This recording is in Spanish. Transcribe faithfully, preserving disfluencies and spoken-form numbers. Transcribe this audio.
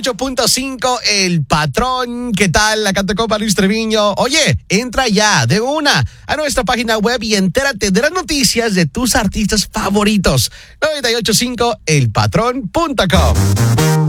ocho punto cinco, El Patrón. ¿Qué tal? La canta Copa Luis Treviño. Oye, entra ya de una a nuestra página web y entérate de las noticias de tus artistas favoritos. noventa y ocho punto cinco el patrón punto com.